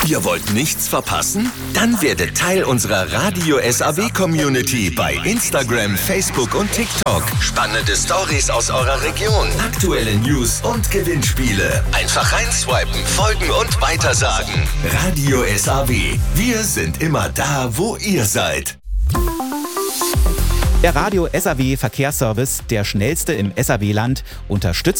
Ihr wollt nichts verpassen? Dann werdet Teil unserer Radio SAW Community bei Instagram, Facebook und TikTok. Spannende Stories aus eurer Region, aktuelle News und Gewinnspiele. Einfach reinswipen, folgen und weitersagen. Radio SAW. Wir sind immer da, wo ihr seid. Der Radio SAW Verkehrsservice, der schnellste im SAW-Land, unterstützt